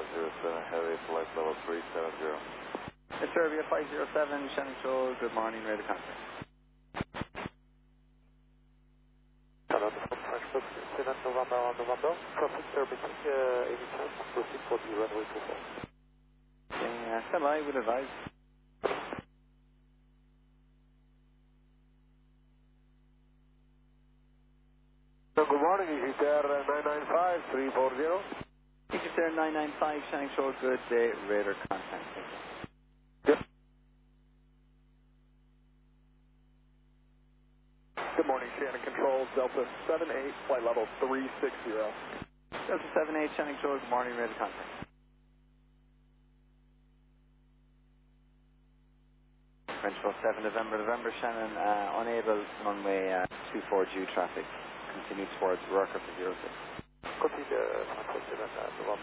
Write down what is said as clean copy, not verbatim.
07 Heavy, flight level 370. Serbia 507, Shannon Shoal, good morning, radar contact. Hello, French Seven November, traffic permitting, any chance to proceed for the runway 24? Okay, stand by, we'll advise. So good morning, EasyTair 995 340. EasyTair 995, Shannon Shoal, good day, radar contact. Yep. Good morning, Shannon Control, Delta 78, flight level 360. Delta 78, Shannon Shoal, good morning, radar contact. French 7 November, Shannon, unable runway 24 due traffic. Continue towards Worker for 06. Copy the French 7 November.